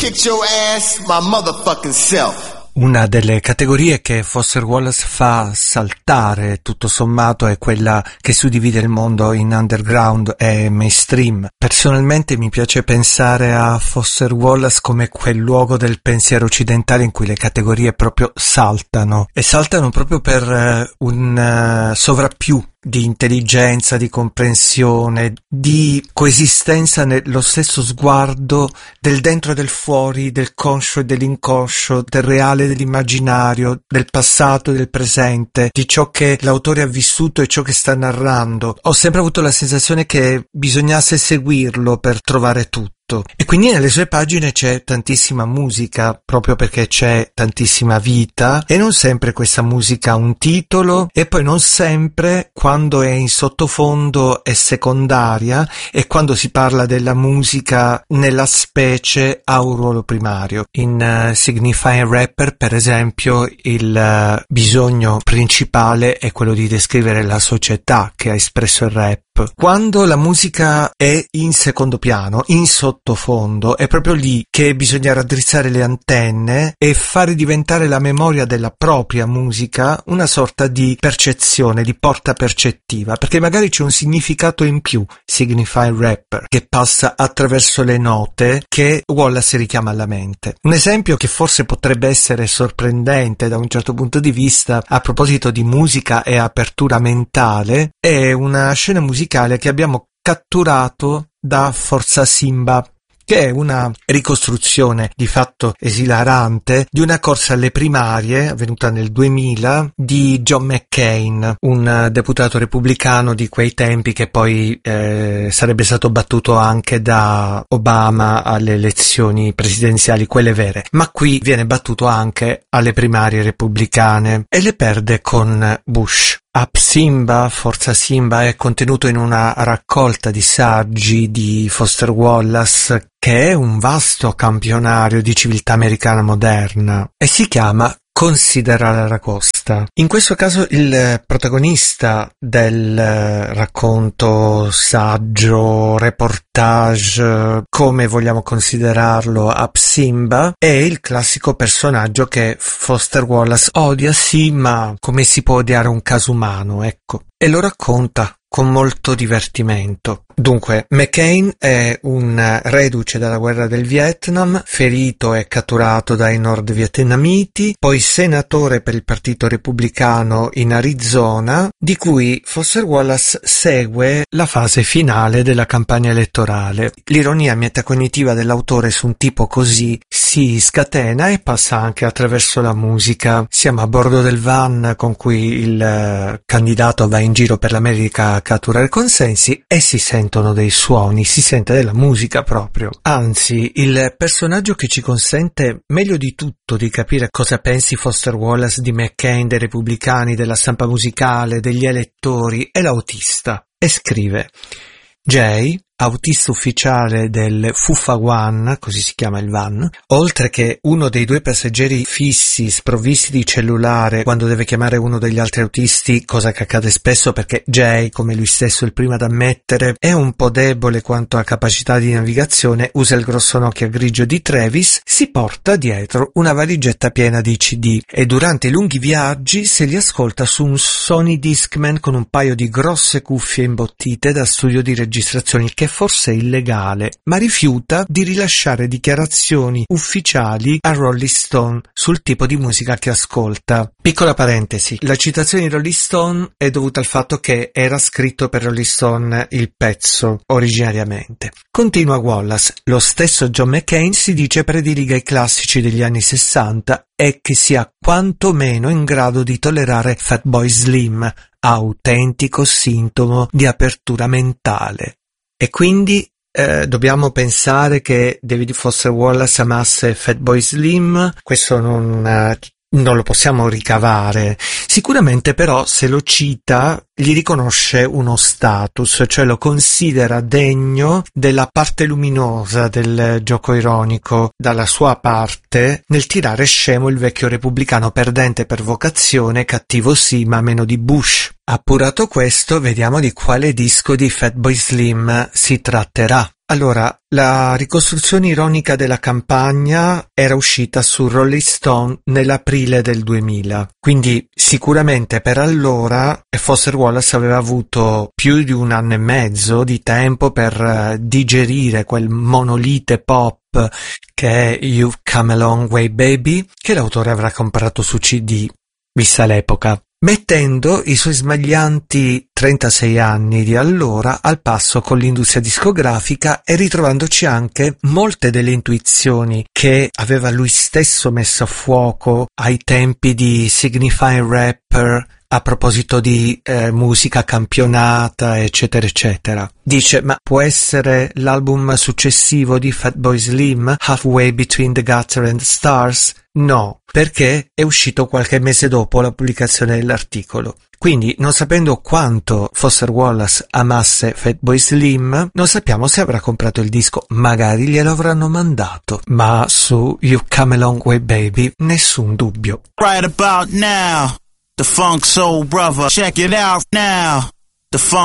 Kicked your ass my motherfucking self. Una delle categorie che Foster Wallace fa saltare tutto sommato è quella che suddivide il mondo in underground e mainstream. Personalmente mi piace pensare a Foster Wallace come quel luogo del pensiero occidentale in cui le categorie proprio saltano, e saltano proprio per un sovrappiù di intelligenza, di comprensione, di coesistenza nello stesso sguardo del dentro e del fuori, del conscio e dell'inconscio, del reale e dell'immaginario, del passato e del presente, di ciò che l'autore ha vissuto e ciò che sta narrando. Ho sempre avuto la sensazione che bisognasse seguirlo per trovare tutto. E quindi nelle sue pagine c'è tantissima musica, proprio perché c'è tantissima vita, e non sempre questa musica ha un titolo, e poi non sempre, quando è in sottofondo, è secondaria, e quando si parla della musica nella specie ha un ruolo primario. In Signifying Rapper, per esempio, il bisogno principale è quello di descrivere la società che ha espresso il rap. Quando la musica è in secondo piano, in sottofondo, è proprio lì che bisogna raddrizzare le antenne e fare diventare la memoria della propria musica una sorta di percezione, di porta percettiva, perché magari c'è un significato in più, Signifying Rapper, che passa attraverso le note che Wallace richiama alla mente. Un esempio che forse potrebbe essere sorprendente da un certo punto di vista, a proposito di musica e apertura mentale, è una scena musicale che abbiamo catturato da Forza Simba, che è una ricostruzione di fatto esilarante di una corsa alle primarie avvenuta nel 2000 di John McCain, un deputato repubblicano di quei tempi che poi sarebbe stato battuto anche da Obama alle elezioni presidenziali, quelle vere, ma qui viene battuto anche alle primarie repubblicane e le perde con Bush. Up Simba, Forza Simba, è contenuto in una raccolta di saggi di Foster Wallace che è un vasto campionario di civiltà americana moderna e si chiama Considera l'Aracosta. In questo caso il protagonista del racconto, saggio, reportage, come vogliamo considerarlo, Up Simba, è il classico personaggio che Foster Wallace odia, sì, ma come si può odiare un caso umano, ecco, e lo racconta con molto divertimento. Dunque, McCain è un reduce dalla guerra del Vietnam, ferito e catturato dai nordvietnamiti, poi senatore per il Partito Repubblicano in Arizona, di cui Foster Wallace segue la fase finale della campagna elettorale. L'ironia metacognitiva dell'autore su un tipo così si scatena e passa anche attraverso la musica. Siamo a bordo del van con cui il candidato va in giro per l'America a catturare consensi e si sentono dei suoni, si sente della musica proprio. Anzi, il personaggio che ci consente meglio di tutto di capire cosa pensi Foster Wallace di McCain, dei repubblicani, della stampa musicale, degli elettori, è l'autista. E scrive: Jay, autista ufficiale del Fuffa One, così si chiama il van, oltre che uno dei due passeggeri fissi sprovvisti di cellulare quando deve chiamare uno degli altri autisti, cosa che accade spesso perché Jay, come lui stesso è il primo ad ammettere, è un po' debole quanto a capacità di navigazione, usa il grosso Nokia grigio di Travis, si porta dietro una valigetta piena di CD e durante i lunghi viaggi se li ascolta su un Sony Discman con un paio di grosse cuffie imbottite da studio di registrazioni, che forse è illegale, ma rifiuta di rilasciare dichiarazioni ufficiali a Rolling Stone sul tipo di musica che ascolta. Piccola parentesi, la citazione di Rolling Stone è dovuta al fatto che era scritto per Rolling Stone il pezzo originariamente. Continua Wallace: lo stesso John McCain si dice prediliga i classici degli anni 60 e che sia quantomeno in grado di tollerare Fatboy Slim, autentico sintomo di apertura mentale. E quindi dobbiamo pensare che David Foster Wallace amasse Fatboy Slim? Questo non lo possiamo ricavare. Sicuramente però se lo cita gli riconosce uno status, cioè lo considera degno della parte luminosa del gioco ironico dalla sua parte nel tirare scemo il vecchio repubblicano perdente per vocazione, cattivo sì ma meno di Bush. Appurato questo, vediamo di quale disco di Fatboy Slim si tratterà. Allora, la ricostruzione ironica della campagna era uscita su Rolling Stone nell'aprile del 2000, quindi sicuramente per allora Foster Wallace aveva avuto più di 1 anno e mezzo di tempo per digerire quel monolite pop che è You've Come a Long Way Baby, che l'autore avrà comprato su CD, vista l'epoca, mettendo i suoi smaglianti 36 anni di allora al passo con l'industria discografica e ritrovandoci anche molte delle intuizioni che aveva lui stesso messo a fuoco ai tempi di Signifying Rapper a proposito di musica campionata, eccetera, eccetera. Dice, ma può essere l'album successivo di Fatboy Slim, Halfway Between the Gutter and the Stars? No, perché è uscito qualche mese dopo la pubblicazione dell'articolo. Quindi, non sapendo quanto Foster Wallace amasse Fatboy Slim, non sappiamo se avrà comprato il disco, magari glielo avranno mandato, ma su You Come a Long Way Baby nessun dubbio. Right about now, the Funk Soul Brother, check it out now, the Funk